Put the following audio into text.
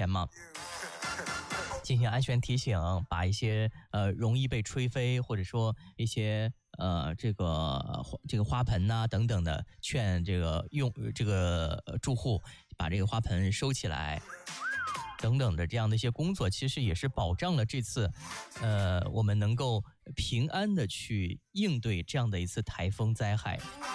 前嘛，进行安全提醒，把一些容易被吹飞或者说一些这个花盆呐、等等的，劝这个住户把这个花盆收起来。等等的这样的一些工作，其实也是保障了这次我们能够平安的去应对这样的一次台风灾害。